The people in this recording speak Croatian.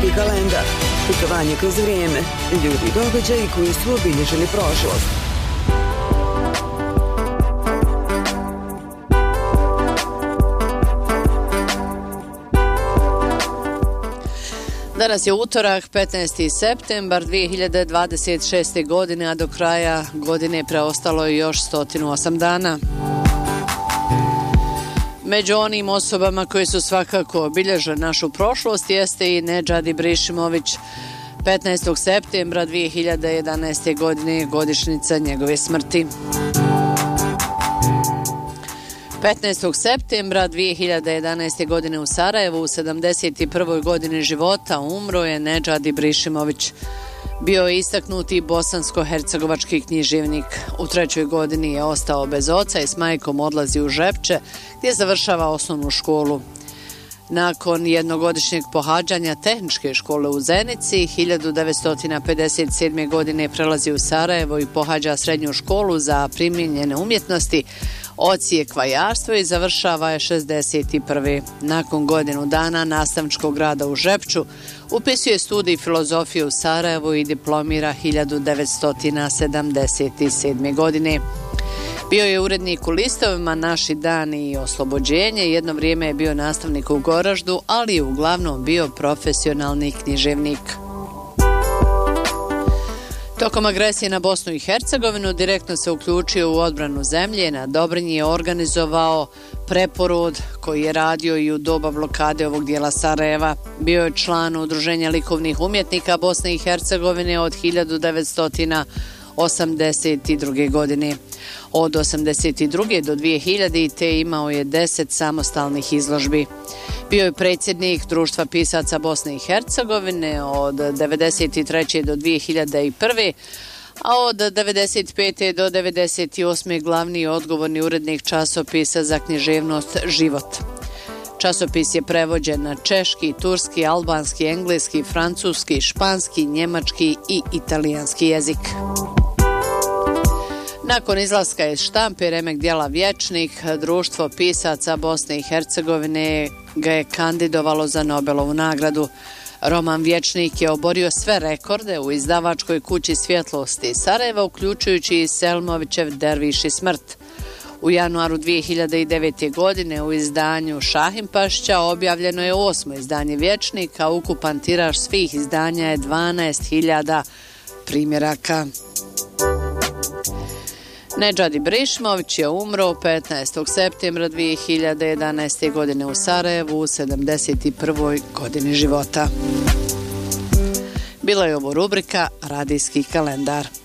radijski kalendar. Putovanje kroz vrijeme, ljudi i događaji koji su obilježili prošlost. Danas je utorak, 15. septembar 2026. godine, a do kraja godine preostalo je još 108 dana. Među onim osobama koji su svakako obilježili našu prošlost jeste i Nedžad Ibrišimović. 15. septembra 2011. godine je godišnjica njegove smrti. 15. septembra 2011. godine u Sarajevu u 71. godini života umro je Nedžad Ibrišimović. Bio je istaknuti bosansko-hercegovački književnik. U 3. godini je ostao bez oca i s majkom odlazi u Žepče gdje završava osnovnu školu. Nakon jednogodišnjeg pohađanja tehničke škole u Zenici, 1957. godine prelazi u Sarajevo i pohađa srednju školu za primijenjene umjetnosti, odsjek vajarstvo i završava je 61. Nakon godinu dana nastavničkog rada u Žepču upisuje studij filozofije u Sarajevu i diplomira 1977. godine. Bio je urednik u listovima Naši dani i Oslobođenje, jedno vrijeme je bio nastavnik u Goraždu, ali je uglavnom bio profesionalni književnik. Tokom agresije na Bosnu i Hercegovinu direktno se uključio u odbranu zemlje. Na Dobrinji je organizovao preporod koji je radio i u doba blokade ovog dijela Sarajeva. Bio je član Udruženja likovnih umjetnika Bosne i Hercegovine od 1982. godine. Od 1982. do 2000. imao je 10 samostalnih izložbi. Bio je predsjednik Društva pisaca Bosne i Hercegovine od 1993. do 2001. a od 1995. do 1998. glavni i odgovorni urednik časopisa za književnost Život. Časopis je prevođen na češki, turski, albanski, engleski, francuski, španski, njemački i italijanski jezik. Nakon izlaska iz štampe remek djela Vječnik, Društvo pisaca Bosne i Hercegovine ga je kandidovalo za Nobelovu nagradu. Roman Vječnik je oborio sve rekorde u izdavačkoj kući Svjetlosti Sarajeva, uključujući i Selmovićev Derviš i smrt. U januaru 2009. godine u izdanju Šahimpašća objavljeno je 8. izdanje Vječnika, ukupan tiraž svih izdanja je 12.000 primjeraka. Nedžad Ibrišimović je umro 15. septembra 2011. godine u Sarajevu u 71. godini života. Bila je ovo rubrika Radijski kalendar.